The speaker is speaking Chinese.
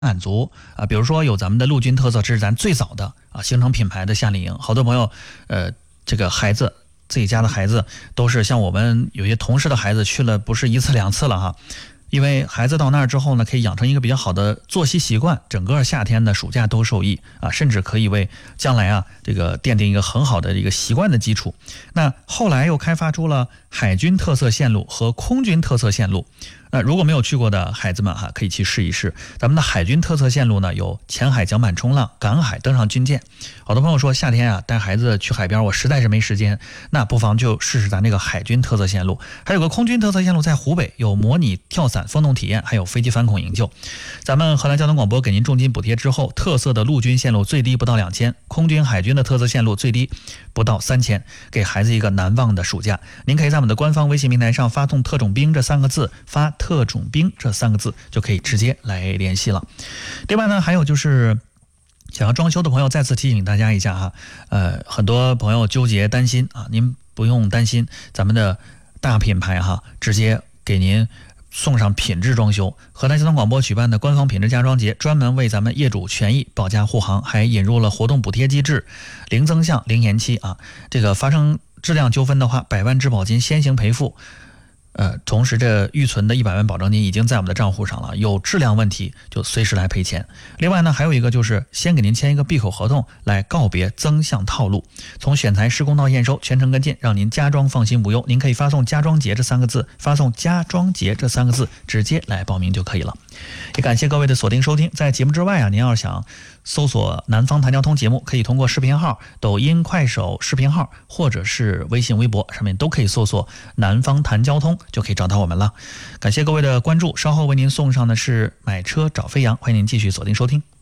满足啊，比如说有咱们的陆军特色，这是咱最早的形成品牌的夏令营。好多朋友这个孩子自己家的孩子都是像我们有些同事的孩子去了不是一次两次了哈。因为孩子到那儿之后呢，可以养成一个比较好的作息习惯，整个夏天的暑假都受益啊，甚至可以为将来这个奠定一个很好的一个习惯的基础。那后来又开发出了海军特色线路和空军特色线路。那如果没有去过的孩子们可以去试一试。咱们的海军特色线路呢，有前海桨板冲浪、赶海登上军舰。好多朋友说夏天带孩子去海边，我实在是没时间，那不妨就试试咱这个海军特色线路。还有个空军特色线路在湖北，有模拟跳伞风洞体验，还有飞机反恐营救。咱们河南交通广播给您重金补贴之后，特色的陆军线路最低不到2000，空军海军的特色线路最低不到3000，给孩子一个难忘的暑假。您可以在我们的官方微信平台上发送特种兵这3个字，发特种兵这3个字就可以直接来联系了。另外呢，还有就是想要装修的朋友，再次提醒大家一下很多朋友纠结担心您不用担心，咱们的大品牌直接给您送上品质装修。河南交通广播举办的官方品质家装节，专门为咱们业主权益保驾护航，还引入了活动补贴机制，零增项零延期这个发生质量纠纷的话，100万质保金先行赔付。同时这预存的100万保证金已经在我们的账户上了，有质量问题就随时来赔钱。另外呢，还有一个就是先给您签一个闭口合同，来告别增项套路，从选材施工到验收全程跟进，让您家装放心无忧。您可以发送家装节这3个字，发送家装节这3个字直接来报名就可以了。也感谢各位的锁定收听。在节目之外您要想搜索南方谈交通节目，可以通过视频号、抖音、快手视频号，或者是微信微博上面都可以搜索南方谈交通，就可以找到我们了。感谢各位的关注，稍后为您送上的是买车找飞扬，欢迎您继续锁定收听。